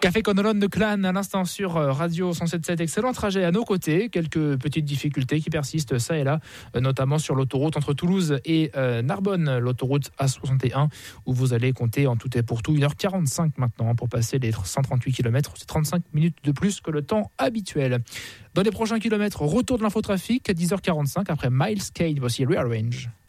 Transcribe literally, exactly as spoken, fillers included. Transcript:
Café Conolone de Clan à l'instant sur Radio cent sept virgule sept. Excellent trajet à nos côtés. Quelques petites difficultés qui persistent ça et là, notamment sur l'autoroute entre Toulouse et euh, Narbonne, l'autoroute A soixante et un, où vous allez compter en tout et pour tout une heure quarante-cinq maintenant pour passer les cent trente-huit kilomètres. C'est trente-cinq minutes de plus que le temps habituel. Dans les prochains kilomètres, retour de l'infotrafic à dix heures quarante-cinq après Miles Cade. Voici Rearrange.